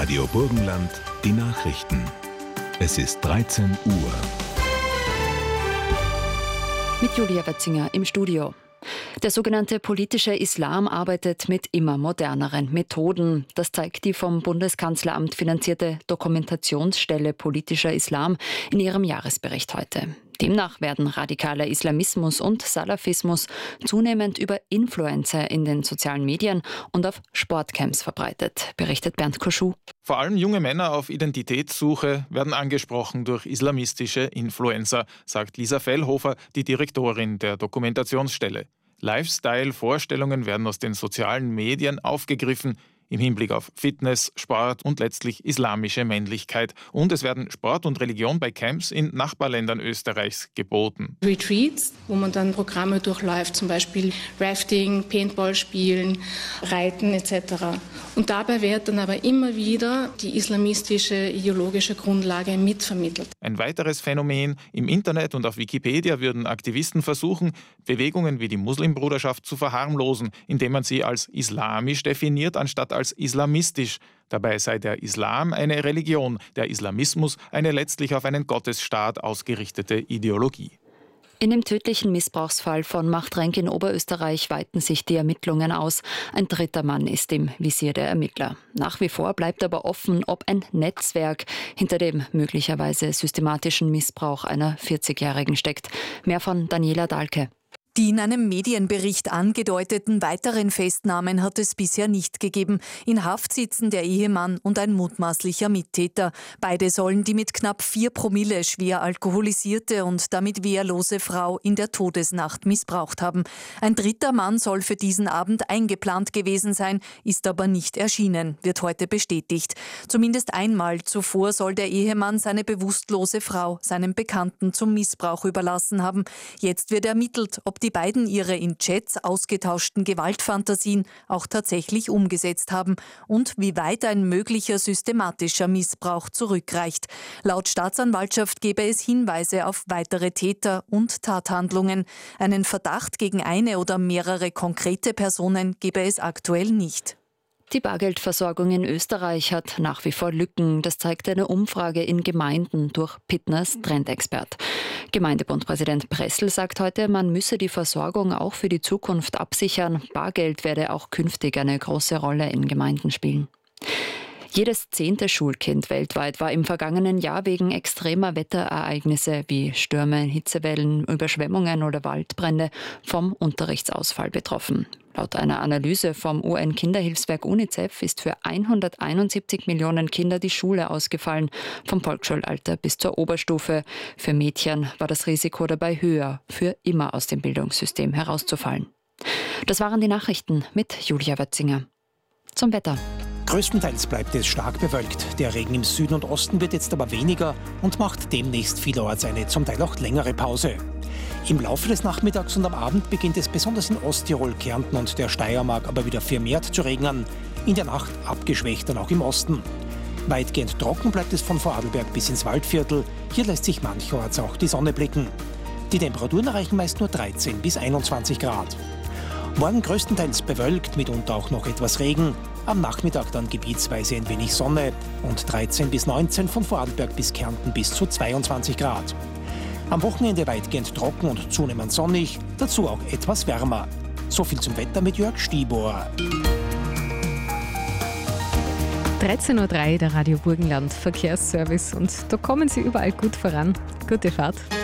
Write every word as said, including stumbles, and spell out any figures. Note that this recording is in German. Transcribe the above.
Radio Burgenland, die Nachrichten. Es ist dreizehn Uhr. Mit Julia Wetzinger im Studio. Der sogenannte politische Islam arbeitet mit immer moderneren Methoden. Das zeigt die vom Bundeskanzleramt finanzierte Dokumentationsstelle Politischer Islam in ihrem Jahresbericht heute. Demnach werden radikaler Islamismus und Salafismus zunehmend über Influencer in den sozialen Medien und auf Sportcamps verbreitet, berichtet Bernd Koschuh. Vor allem junge Männer auf Identitätssuche werden angesprochen durch islamistische Influencer, sagt Lisa Fellhofer, die Direktorin der Dokumentationsstelle. Lifestyle-Vorstellungen werden aus den sozialen Medien aufgegriffen, im Hinblick auf Fitness, Sport und letztlich islamische Männlichkeit. Und es werden Sport und Religion bei Camps in Nachbarländern Österreichs geboten. Retreats, wo man dann Programme durchläuft, zum Beispiel Rafting, Paintball spielen, Reiten et cetera. Und dabei wird dann aber immer wieder die islamistische ideologische Grundlage mitvermittelt. Ein weiteres Phänomen: Im Internet und auf Wikipedia würden Aktivisten versuchen, Bewegungen wie die Muslimbruderschaft zu verharmlosen, indem man sie als islamisch definiert, anstatt als islamistisch. Dabei sei der Islam eine Religion, der Islamismus eine letztlich auf einen Gottesstaat ausgerichtete Ideologie. In dem tödlichen Missbrauchsfall von Machtrenk in Oberösterreich weiten sich die Ermittlungen aus. Ein dritter Mann ist im Visier der Ermittler. Nach wie vor bleibt aber offen, ob ein Netzwerk hinter dem möglicherweise systematischen Missbrauch einer vierzigjährigen steckt. Mehr von Daniela Dahlke. Die in einem Medienbericht angedeuteten weiteren Festnahmen hat es bisher nicht gegeben. In Haft sitzen der Ehemann und ein mutmaßlicher Mittäter. Beide sollen die mit knapp vier Promille schwer alkoholisierte und damit wehrlose Frau in der Todesnacht missbraucht haben. Ein dritter Mann soll für diesen Abend eingeplant gewesen sein, ist aber nicht erschienen, wird heute bestätigt. Zumindest einmal zuvor soll der Ehemann seine bewusstlose Frau seinem Bekannten zum Missbrauch überlassen haben. Jetzt wird ermittelt, ob die beiden ihre in Chats ausgetauschten Gewaltfantasien auch tatsächlich umgesetzt haben und wie weit ein möglicher systematischer Missbrauch zurückreicht. Laut Staatsanwaltschaft gebe es Hinweise auf weitere Täter und Tathandlungen. Einen Verdacht gegen eine oder mehrere konkrete Personen gebe es aktuell nicht. Die Bargeldversorgung in Österreich hat nach wie vor Lücken. Das zeigt eine Umfrage in Gemeinden durch Pittners Trendexpert. Gemeindebundpräsident Pressl sagt heute, man müsse die Versorgung auch für die Zukunft absichern. Bargeld werde auch künftig eine große Rolle in Gemeinden spielen. Jedes zehnte Schulkind weltweit war im vergangenen Jahr wegen extremer Wetterereignisse wie Stürme, Hitzewellen, Überschwemmungen oder Waldbrände vom Unterrichtsausfall betroffen. Laut einer Analyse vom U N-Kinderhilfswerk UNICEF ist für hunderteinundsiebzig Millionen Kinder die Schule ausgefallen, vom Volksschulalter bis zur Oberstufe. Für Mädchen war das Risiko dabei höher, für immer aus dem Bildungssystem herauszufallen. Das waren die Nachrichten mit Julia Wetzinger. Zum Wetter. Größtenteils bleibt es stark bewölkt. Der Regen im Süden und Osten wird jetzt aber weniger und macht demnächst vielerorts eine zum Teil auch längere Pause. Im Laufe des Nachmittags und am Abend beginnt es besonders in Osttirol, Kärnten und der Steiermark aber wieder vermehrt zu regnen. In der Nacht abgeschwächt dann auch im Osten. Weitgehend trocken bleibt es von Vorarlberg bis ins Waldviertel. Hier lässt sich mancherorts auch die Sonne blicken. Die Temperaturen erreichen meist nur dreizehn bis einundzwanzig Grad. Morgen größtenteils bewölkt, mitunter auch noch etwas Regen. Am Nachmittag dann gebietsweise ein wenig Sonne und dreizehn bis neunzehn, von Vorarlberg bis Kärnten bis zu zweiundzwanzig Grad. Am Wochenende weitgehend trocken und zunehmend sonnig, dazu auch etwas wärmer. So viel zum Wetter mit Jörg Stieber. dreizehn Uhr drei, der Radio Burgenland Verkehrsservice, und da kommen Sie überall gut voran. Gute Fahrt.